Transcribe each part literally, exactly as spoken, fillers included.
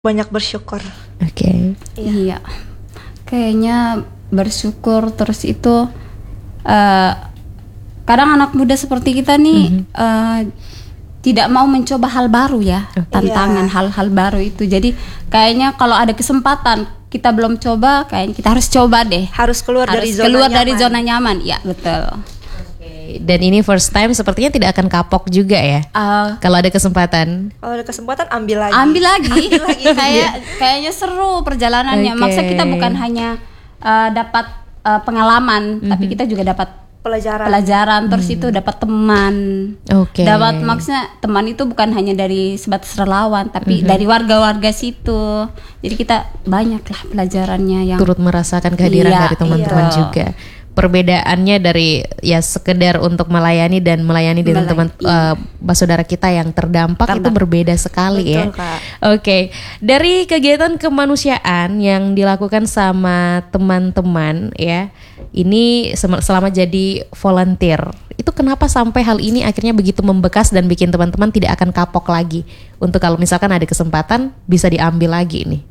banyak bersyukur. Oke. Okay. Iya. iya. Kayaknya bersyukur terus itu uh, kadang anak muda seperti kita nih mm-hmm. uh, tidak mau mencoba hal baru ya, okay. tantangan yeah. hal-hal baru itu. Jadi kayaknya kalau ada kesempatan kita belum coba, kayaknya kita harus coba deh. Harus keluar harus dari zona keluar nyaman. dari zona nyaman. Ya, betul. Dan ini first time sepertinya tidak akan kapok juga ya. Uh, kalau ada kesempatan. Kalau ada kesempatan ambil lagi. Ambil lagi. ambil lagi. Kayak kayaknya seru perjalanannya. Okay. Maksudnya kita bukan hanya uh, dapat uh, pengalaman, mm-hmm. tapi kita juga dapat pelajaran. Pelajaran terus mm-hmm. itu dapat teman. Oke. Okay. Dapat maksudnya teman itu bukan hanya dari sebatas relawan, tapi mm-hmm. dari warga-warga situ. Jadi kita banyak lah pelajarannya yang turut merasakan kehadiran iya, dari teman-teman iya. juga. Perbedaannya dari ya sekedar untuk melayani dan melayani dengan teman uh, saudara kita yang terdampak Terdampak. itu berbeda sekali. Betul, ya. Oke, okay. Dari kegiatan kemanusiaan yang dilakukan sama teman-teman ya, ini selama jadi volunteer, itu kenapa sampai hal ini akhirnya begitu membekas dan bikin teman-teman tidak akan kapok lagi untuk kalau misalkan ada kesempatan bisa diambil lagi nih?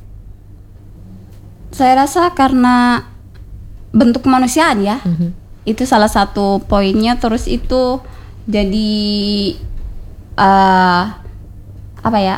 Saya rasa karena bentuk kemanusiaan ya, mm-hmm. itu salah satu poinnya. Terus itu jadi uh, apa ya?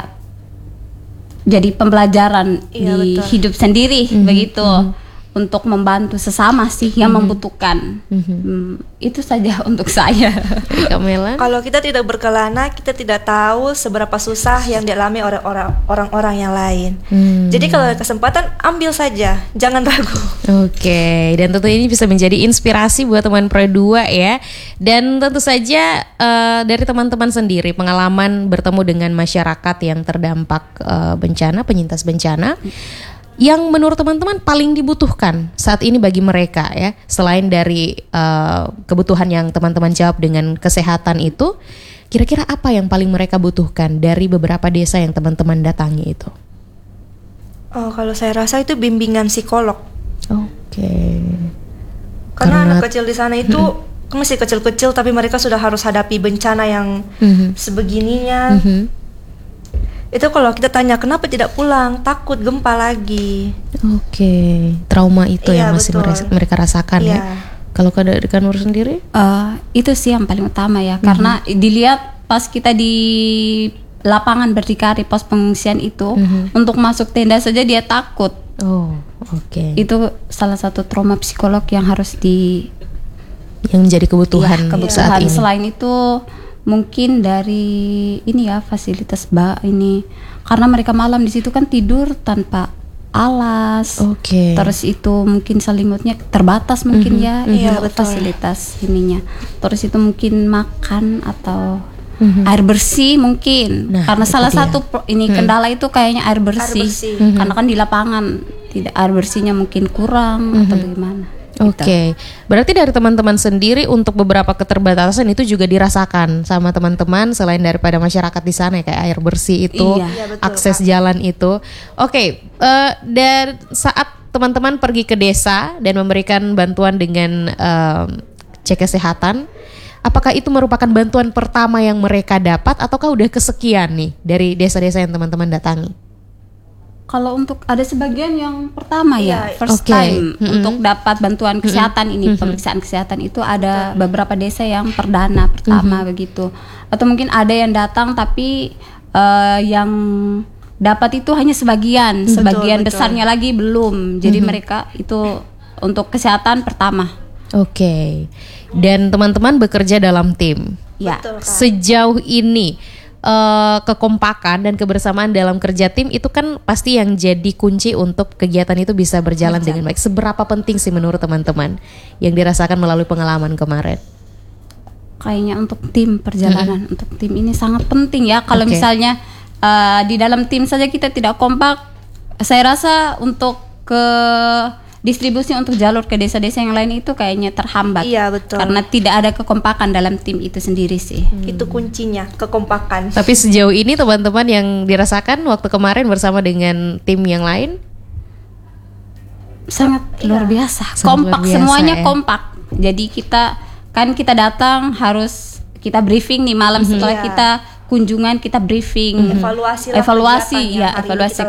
Jadi pembelajaran iya, di betul. hidup sendiri mm-hmm. begitu. Mm-hmm. Untuk membantu sesama sih yang mm-hmm. membutuhkan. Mm-hmm. Hmm, itu saja untuk saya. Kalau kita tidak berkelana, kita tidak tahu seberapa susah yang dialami oleh orang-orang yang lain. Hmm. Jadi kalau ada kesempatan, ambil saja, jangan ragu. Oke, okay. Dan tentu ini bisa menjadi inspirasi buat teman Pro dua ya. Dan tentu saja uh, dari teman-teman sendiri, pengalaman bertemu dengan masyarakat yang terdampak uh, bencana, penyintas bencana. Yang menurut teman-teman paling dibutuhkan saat ini bagi mereka ya, selain dari uh, kebutuhan yang teman-teman jawab dengan kesehatan itu, kira-kira apa yang paling mereka butuhkan dari beberapa desa yang teman-teman datangi itu? Oh, kalau saya rasa itu bimbingan psikolog. Oke. Okay. Karena, Karena anak kecil di sana itu mm-hmm. masih kecil-kecil, tapi mereka sudah harus hadapi bencana yang mm-hmm. sebegininya. Mm-hmm. Itu kalau kita tanya kenapa tidak pulang, takut gempa lagi. Oke, okay. Trauma itu iya, yang masih betul. mereka rasakan iya. ya. Kalau dari Kanur sendiri? Uh, itu sih yang paling utama ya, mm-hmm. karena dilihat pas kita di lapangan berdikari pos pengungsian itu, mm-hmm. untuk masuk tenda saja dia takut. Oh, oke. Okay. Itu salah satu trauma psikolog yang harus di yang menjadi kebutuhan, ya, kebutuhan. saat ini. Selain itu mungkin dari ini ya fasilitas ba ini karena mereka malam di situ kan tidur tanpa alas. Oke. Okay. Terus itu mungkin selimutnya terbatas mungkin mm-hmm. ya mm-hmm. itu ya, fasilitas ininya. Terus itu mungkin makan atau mm-hmm. air bersih mungkin. Nah, karena salah dia. satu ini kendala mm-hmm. itu kayaknya air bersih. Air bersih. Mm-hmm. Karena kan di lapangan tidak air bersihnya mungkin kurang mm-hmm. atau bagaimana. Oke, okay. Berarti dari teman-teman sendiri untuk beberapa keterbatasan itu juga dirasakan sama teman-teman selain daripada masyarakat di sana ya, kayak air bersih itu, iya, betul, akses Kak. jalan itu. Oke, okay. uh, dari saat teman-teman pergi ke desa dan memberikan bantuan dengan uh, cek kesehatan, apakah itu merupakan bantuan pertama yang mereka dapat ataukah udah kesekian nih dari desa-desa yang teman-teman datangi? Kalau untuk ada sebagian yang pertama ya, yeah, first okay. time mm-hmm. untuk dapat bantuan kesehatan mm-hmm. ini, mm-hmm. pemeriksaan kesehatan itu ada beberapa desa yang perdana pertama mm-hmm. begitu. Atau mungkin ada yang datang tapi uh, yang dapat itu hanya sebagian, betul, sebagian betul. besarnya lagi belum. Jadi mm-hmm. mereka itu untuk kesehatan pertama. Oke. Okay. Dan teman-teman bekerja dalam tim. Ya. Betul, Kak. Sejauh ini Uh, kekompakan dan kebersamaan dalam kerja tim itu kan pasti yang jadi kunci untuk kegiatan itu bisa berjalan Berjalan. dengan baik. Seberapa penting sih menurut teman-teman yang dirasakan melalui pengalaman kemarin? Kayaknya untuk tim perjalanan, mm-hmm. untuk tim ini sangat penting ya. Kalau okay. misalnya uh, di dalam tim saja kita tidak kompak, saya rasa untuk ke distribusi untuk jalur ke desa-desa yang lain itu kayaknya terhambat. Iya, betul. Karena tidak ada kekompakan dalam tim itu sendiri sih. Hmm. Itu kuncinya, kekompakan. Tapi sejauh ini teman-teman yang dirasakan waktu kemarin bersama dengan tim yang lain sangat iya. luar biasa. Sangat kompak luar biasa, semuanya ya. kompak. Jadi kita kan kita datang harus kita briefing nih malam mm-hmm. setelah yeah. kita kunjungan kita briefing, evaluasi, evaluasi ya, evaluasi